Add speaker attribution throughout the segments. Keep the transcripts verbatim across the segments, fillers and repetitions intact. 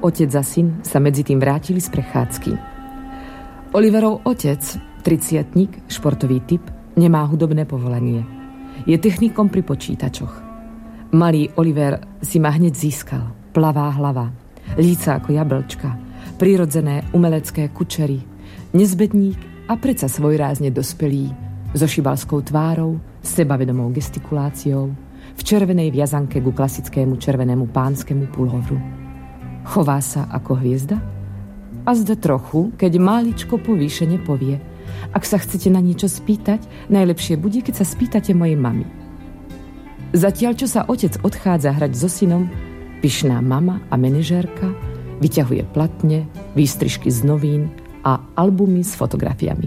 Speaker 1: Otec a syn sa medzi tým vrátili z prechádzky. Oliverov otec, tridsiatnik, športový typ, nemá hudobné povolanie. Je technikom pri počítačoch. Malý Oliver si ma hneď získal. Plavá hlava, líca ako jablčka, prirodzené umelecké kučery, nezbedník a predsa svojrázne dospelý, so šibalskou tvárou, sebavedomou gestikuláciou, v červenej viazanke ku klasickému červenému pánskemu pulovru. Chová sa ako hviezda? A zda trochu, keď máličko povýšene povie: ak sa chcete na niečo spýtať, najlepšie bude, keď sa spýtate mojej mamy. Zatiaľ, čo sa otec odchádza hrať so synom, pyšná mama a manažérka vyťahuje platne, výstrižky z novín a albumy s fotografiami.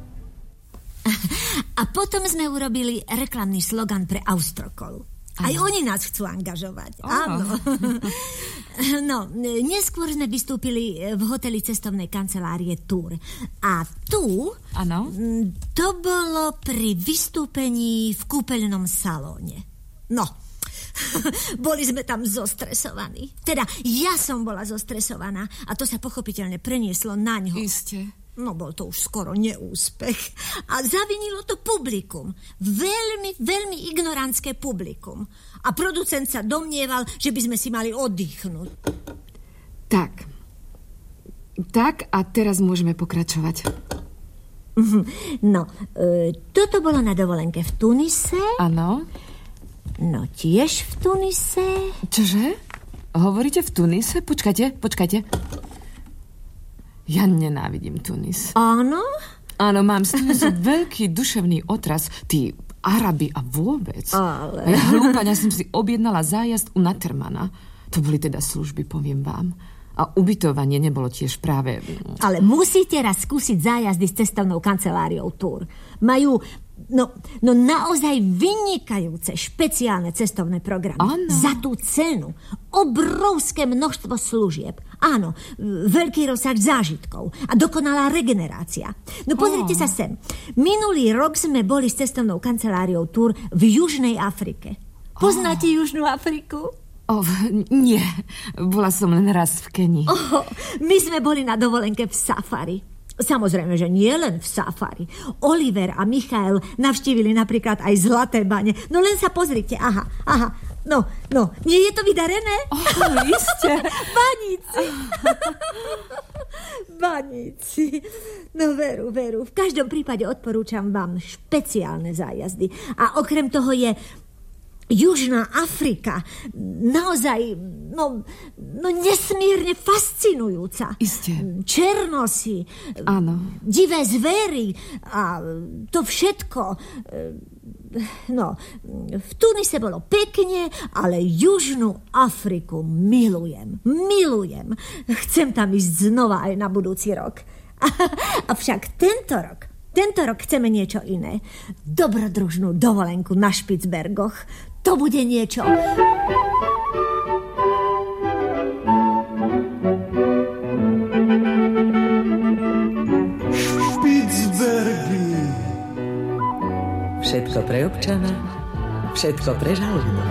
Speaker 2: A potom sme urobili reklamný slogan pre Austrokolu. Aj ano. Oni nás chcú angažovať. Oh. Áno. No, neskôr sme vystúpili v hoteli cestovnej kancelárie Tour. A tu ano. To bolo pri vystúpení v kúpeľnom salóne. No, boli sme tam zostresovaní. Teda ja som bola zostresovaná a to sa pochopiteľne prenieslo na ňo.
Speaker 3: Iste.
Speaker 2: No, bol to už skoro neúspech. A zavinilo to publikum. Veľmi, veľmi ignorantské publikum. A producent sa domnieval, že by sme si mali oddychnúť.
Speaker 3: Tak. Tak a teraz môžeme pokračovať.
Speaker 2: No, e, toto bolo na dovolenke v Tunise.
Speaker 3: Áno.
Speaker 2: No, tiež v Tunise.
Speaker 3: Čože? Hovoríte v Tunise? Počkajte, počkajte. Ja nenávidím Tunis.
Speaker 2: Áno?
Speaker 3: Áno, mám z Tunisu veľký duševný otras. Tí Arabi a vôbec.
Speaker 2: Ale...
Speaker 3: Ja hlúpaňa som si objednala zájazd u Natermana. To boli teda služby, poviem vám. A ubytovanie nebolo tiež práve...
Speaker 2: Ale musíte raz skúsiť zájazdy s cestovnou kanceláriou Tour. Majú... No, no naozaj vynikajúce špeciálne cestovné programy.
Speaker 3: Áno.
Speaker 2: Za tú cenu. Obrovské množstvo služieb. Áno, veľký rozsah zážitkov a dokonalá regenerácia. No pozrite oh. sa sem. Minulý rok sme boli s cestovnou kanceláriou Tour v Južnej Afrike. Poznáte oh. Južnú Afriku?
Speaker 3: Oh, nie, bola som len raz v Kenii.
Speaker 2: Oh, my sme boli na dovolenke v safari. Samozrejme, že nie len v safari. Oliver a Michael navštívili napríklad aj Zlaté bane. No len sa pozrite, aha, aha. No, no, nie je to vydarené?
Speaker 3: Oh, iste.
Speaker 2: Baníci. Baníci. No veru, veru. V každom prípade odporúčam vám špeciálne zájazdy. A okrem toho je Južná Afrika naozaj no, no nesmierne fascinujúca.
Speaker 3: Isté.
Speaker 2: Černosy,
Speaker 3: áno.
Speaker 2: Divé zvery a to všetko. No, v Tunise bolo pekne, ale Južnú Afriku milujem. Milujem. Chcem tam ísť znova aj na budúci rok. Avšak tento rok Tento rok chceme niečo iné. Dobrodružnú dovolenku na Špicbergoch. To bude niečo.
Speaker 4: Špicbergy. Všetko pre občana, všetko pre žalúdok.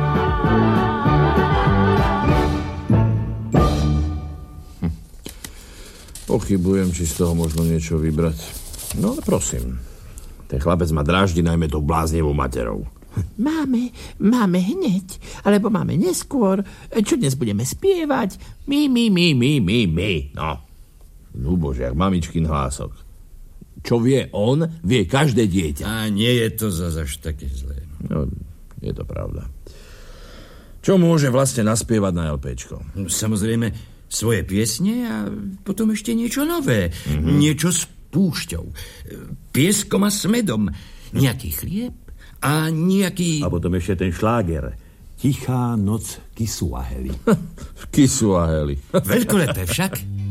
Speaker 5: Hm. Pochybujem, či z toho možno niečo vybrať. No ale prosím, ten chlapec ma dráždi najmä tou bláznivou materou.
Speaker 6: Máme, máme hneď, alebo máme neskôr. Čo dnes budeme spievať?
Speaker 5: My, my, my, my, my, my. No, ľubože, jak mamičkin hlások. Čo vie on, vie každé dieťa.
Speaker 7: A nie je to zase až také zlé.
Speaker 5: No, je to pravda. Čo môže vlastne naspievať na LPčko?
Speaker 7: Samozrejme, svoje piesne a potom ešte niečo nové. Mm-hmm. Niečo s púšťou, pieskom a smedom, nejaký chlieb a nejaký...
Speaker 8: A potom ešte ten šláger. Tichá noc Kisuaheli.
Speaker 5: Kisuaheli.
Speaker 7: Veľkolepé však.